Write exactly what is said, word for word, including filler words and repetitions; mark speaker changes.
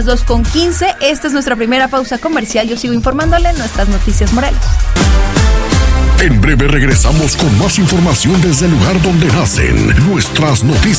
Speaker 1: dos con quince, esta es nuestra primera pausa comercial. Yo sigo informándole en nuestras noticias Morelos.
Speaker 2: En breve regresamos con más información desde el lugar donde nacen nuestras noticias.